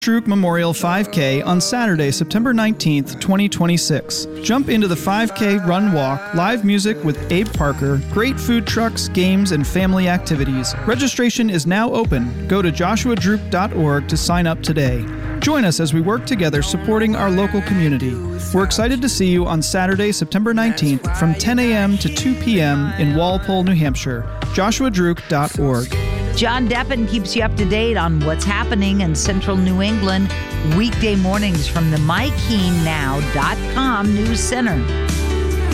Drook Memorial 5K on Saturday, September 19th, 2026. Jump into the 5K run walk, live music with Abe Parker, great food trucks, games, and family activities. Registration is now open. Go to joshuadrook.org to sign up today. Join us as we work together supporting our local community. We're excited to see you on Saturday, September 19th from 10 a.m. to 2 p.m. in Walpole, New Hampshire. joshuadrook.org. John Deppen keeps you up to date on what's happening in central New England weekday mornings from the MyKeenNow.com News Center.